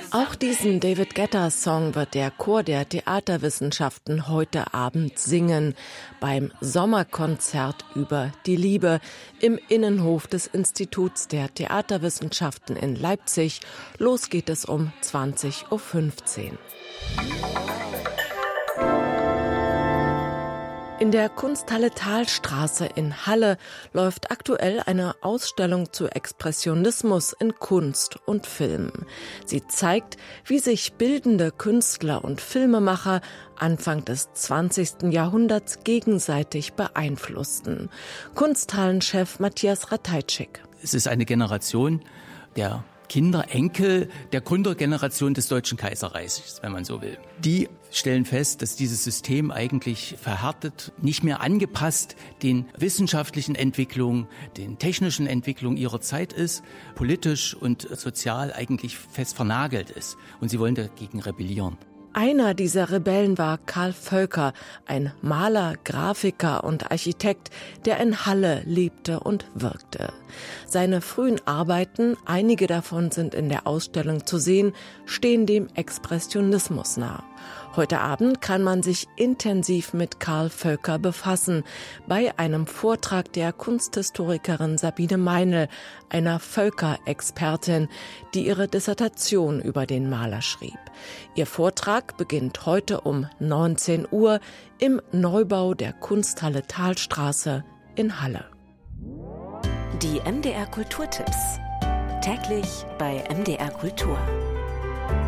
Auch diesen David Guetta-Song wird der Chor der Theaterwissenschaften heute Abend singen beim Sommerkonzert über die Liebe im Innenhof des Instituts der Theaterwissenschaften in Leipzig. Los geht es um 20:15 Uhr. In der Kunsthalle Thalstraße in Halle läuft aktuell eine Ausstellung zu Expressionismus in Kunst und Film. Sie zeigt, wie sich bildende Künstler und Filmemacher Anfang des 20. Jahrhunderts gegenseitig beeinflussten. Kunsthallenchef Matthias Ratajczyk. Es ist eine Generation der Kinder, Enkel der Gründergeneration des Deutschen Kaiserreichs, wenn man so will. Die stellen fest, dass dieses System eigentlich verhärtet, nicht mehr angepasst den wissenschaftlichen Entwicklungen, den technischen Entwicklungen ihrer Zeit ist, politisch und sozial eigentlich fest vernagelt ist. Und sie wollen dagegen rebellieren. Einer dieser Rebellen war Karl Völker, ein Maler, Grafiker und Architekt, der in Halle lebte und wirkte. Seine frühen Arbeiten, einige davon sind in der Ausstellung zu sehen, stehen dem Expressionismus nah. Heute Abend kann man sich intensiv mit Karl Völker befassen, bei einem Vortrag der Kunsthistorikerin Sabine Meinl, einer Völker-Expertin, die ihre Dissertation über den Maler schrieb. Ihr Vortrag beginnt heute um 19 Uhr im Neubau der Kunsthalle Thalstraße in Halle. Die MDR Kulturtipps. Täglich bei MDR Kultur.